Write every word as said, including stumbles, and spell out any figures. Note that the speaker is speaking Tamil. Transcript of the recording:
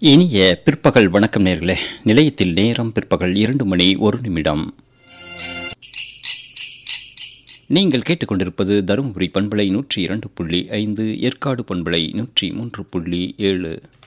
இனிய பிற்பகல் வணக்கம் நேர்களே. நிலையத்தில் நேரம் பிற்பகல் இரண்டு மணி ஒரு நிமிடம். நீங்கள் கேட்டுக்கொண்டிருப்பது தருமபுரி பண்பலை நூற்றி இரண்டு புள்ளி ஐந்து, ஏற்காடு பண்பலை நூற்றி மூன்று புள்ளி ஏழு.